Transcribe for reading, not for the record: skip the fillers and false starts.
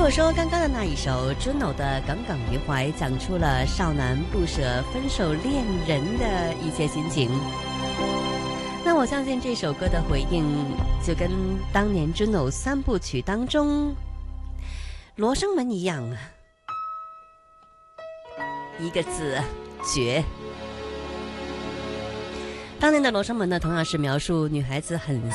果说刚刚的那一首尊偶的《耿耿于怀》讲出了少男不舍分手恋人的一些心情，那我相信这首歌的回应就跟当年尊偶三部曲当中罗生门一样，一个字，绝。当年的罗生门呢，同样是描述女孩子很